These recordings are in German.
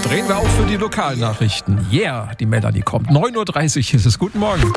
Drehen wir auf für die Lokalnachrichten. Yeah, die Melanie kommt. 9.30 Uhr ist es. Guten Morgen.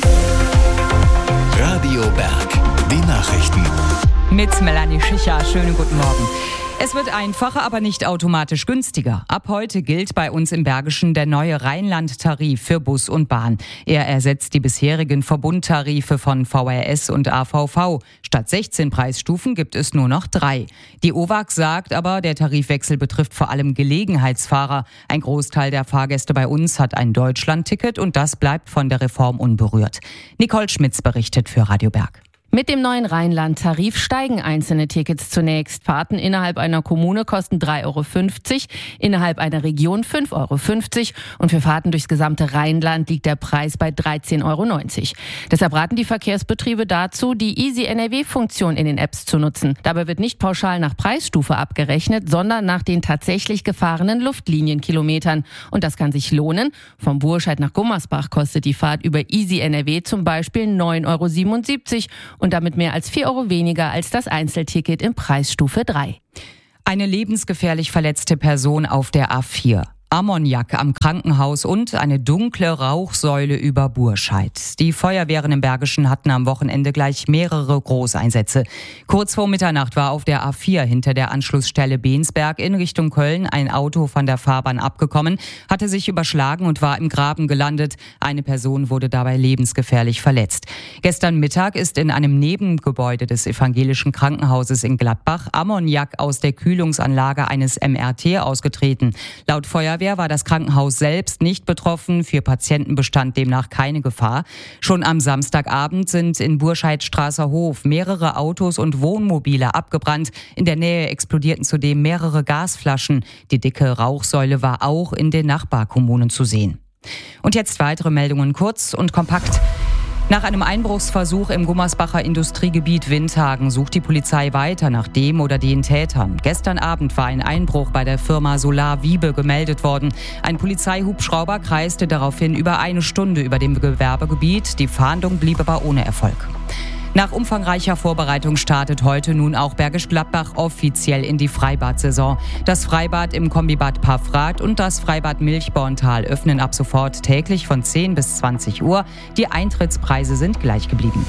Radio Berg, die Nachrichten. Mit Melanie Schicher. Schönen guten Morgen. Es wird einfacher, aber nicht automatisch günstiger. Ab heute gilt bei uns im Bergischen der neue Rheinland-Tarif für Bus und Bahn. Er ersetzt die bisherigen Verbundtarife von VRS und AVV. Statt 16 Preisstufen gibt es nur noch 3. Die OWAG sagt aber, der Tarifwechsel betrifft vor allem Gelegenheitsfahrer. Ein Großteil der Fahrgäste bei uns hat ein Deutschland-Ticket und das bleibt von der Reform unberührt. Nicole Schmitz berichtet für Radio Berg. Mit dem neuen Rheinland-Tarif steigen einzelne Tickets zunächst. Fahrten innerhalb einer Kommune kosten 3,50 €, innerhalb einer Region 5,50 € und für Fahrten durchs gesamte Rheinland liegt der Preis bei 13,90 €. Deshalb raten die Verkehrsbetriebe dazu, die Easy-NRW-Funktion in den Apps zu nutzen. Dabei wird nicht pauschal nach Preisstufe abgerechnet, sondern nach den tatsächlich gefahrenen Luftlinienkilometern. Und das kann sich lohnen. Vom Burscheid nach Gummersbach kostet die Fahrt über Easy-NRW zum Beispiel 9,77 € und damit mehr als 4 € weniger als das Einzelticket in Preisstufe 3. Eine lebensgefährlich verletzte Person auf der A4. Ammoniak am Krankenhaus und eine dunkle Rauchsäule über Burscheid. Die Feuerwehren im Bergischen hatten am Wochenende gleich mehrere Großeinsätze. Kurz vor Mitternacht war auf der A4 hinter der Anschlussstelle Bensberg in Richtung Köln ein Auto von der Fahrbahn abgekommen, hatte sich überschlagen und war im Graben gelandet. Eine Person wurde dabei lebensgefährlich verletzt. Gestern Mittag ist in einem Nebengebäude des evangelischen Krankenhauses in Gladbach Ammoniak aus der Kühlungsanlage eines MRT ausgetreten. Laut Feuerwehr war das Krankenhaus selbst nicht betroffen. Für Patienten bestand demnach keine Gefahr. Schon am Samstagabend sind in Burscheid-Straßer Hof mehrere Autos und Wohnmobile abgebrannt. In der Nähe explodierten zudem mehrere Gasflaschen. Die dicke Rauchsäule war auch in den Nachbarkommunen zu sehen. Und jetzt weitere Meldungen kurz und kompakt. Nach einem Einbruchsversuch im Gummersbacher Industriegebiet Windhagen sucht die Polizei weiter nach dem oder den Tätern. Gestern Abend war ein Einbruch bei der Firma Solar Wiebe gemeldet worden. Ein Polizeihubschrauber kreiste daraufhin über eine Stunde über dem Gewerbegebiet. Die Fahndung blieb aber ohne Erfolg. Nach umfangreicher Vorbereitung startet heute nun auch Bergisch Gladbach offiziell in die Freibad-Saison. Das Freibad im Kombibad Paffrath und das Freibad Milchborntal öffnen ab sofort täglich von 10 bis 20 Uhr. Die Eintrittspreise sind gleich geblieben.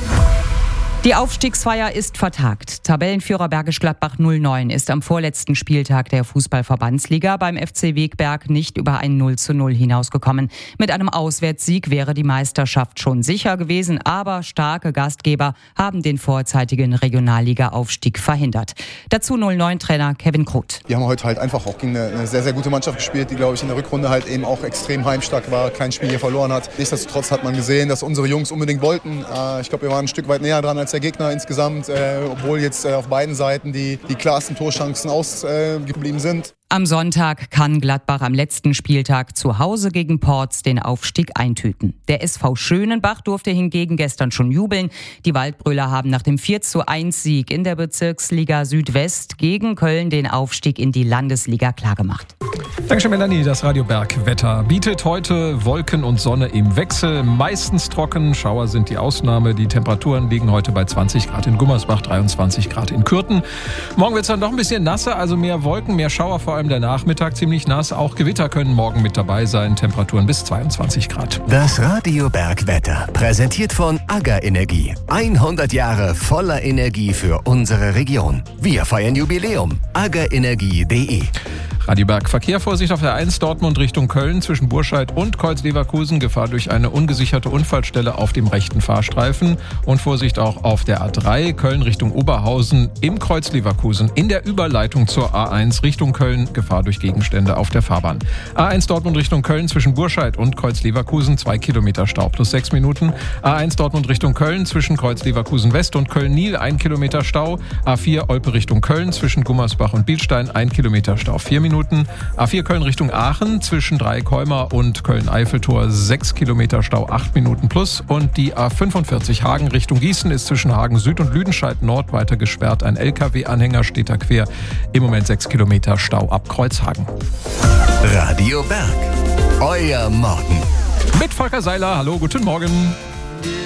Die Aufstiegsfeier ist vertagt. Tabellenführer Bergisch Gladbach 09 ist am vorletzten Spieltag der Fußballverbandsliga beim FC Wegberg nicht über ein 0:0 hinausgekommen. Mit einem Auswärtssieg wäre die Meisterschaft schon sicher gewesen, aber starke Gastgeber haben den vorzeitigen Regionalliga-Aufstieg verhindert. Dazu 09-Trainer Kevin Kruth. Wir haben heute halt einfach auch gegen eine sehr, sehr gute Mannschaft gespielt, die, glaube ich, in der Rückrunde halt eben auch extrem heimstark war, kein Spiel hier verloren hat. Nichtsdestotrotz hat man gesehen, dass unsere Jungs unbedingt wollten. Ich glaube, wir waren ein Stück weit näher dran als der Gegner insgesamt, obwohl jetzt auf beiden Seiten die klarsten Torchancen ausgeblieben sind. Am Sonntag kann Gladbach am letzten Spieltag zu Hause gegen Porz den Aufstieg eintüten. Der SV Schönenbach durfte hingegen gestern schon jubeln. Die Waldbrüller haben nach dem 4:1-Sieg in der Bezirksliga Südwest gegen Köln den Aufstieg in die Landesliga klargemacht. Dankeschön, Melanie. Das Radio Berg Wetter bietet heute Wolken und Sonne im Wechsel. Meistens trocken, Schauer sind die Ausnahme. Die Temperaturen liegen heute bei 20 Grad in Gummersbach, 23 Grad in Kürten. Morgen wird es dann doch ein bisschen nasser, also mehr Wolken, mehr Schauer, vor allem der Nachmittag ziemlich nass. Auch Gewitter können morgen mit dabei sein. Temperaturen bis 22 Grad. Das Radio Berg Wetter, präsentiert von AGA Energie. 100 Jahre voller Energie für unsere Region. Wir feiern Jubiläum. agaenergie.de. Radio Berg Verkehr, Vorsicht auf der 1 Dortmund Richtung Köln zwischen Burscheid und Kreuz-Leverkusen. Gefahr durch eine ungesicherte Unfallstelle auf dem rechten Fahrstreifen. Und Vorsicht auch auf der A3 Köln Richtung Oberhausen im Kreuz-Leverkusen. In der Überleitung zur A1 Richtung Köln. Gefahr durch Gegenstände auf der Fahrbahn. A1 Dortmund Richtung Köln zwischen Burscheid und Kreuz-Leverkusen. 2 Kilometer Stau plus 6 Minuten. A1 Dortmund Richtung Köln zwischen Kreuz-Leverkusen West und Köln-Nil. 1 Kilometer Stau. A4 Olpe Richtung Köln zwischen Gummersbach und Bielstein. 1 Kilometer Stau 4 Minuten. A4 Köln Richtung Aachen zwischen Dreieckholmer und Köln-Eiffeltor 6 Kilometer Stau 8 Minuten plus. Und die A45 Hagen Richtung Gießen ist zwischen Hagen Süd und Lüdenscheid Nord weiter gesperrt. Ein LKW-Anhänger steht da quer. Im Moment 6 Kilometer Stau ab Kreuzhagen. Radio Berg, euer Morgen. Mit Volker Seiler, hallo, guten Morgen.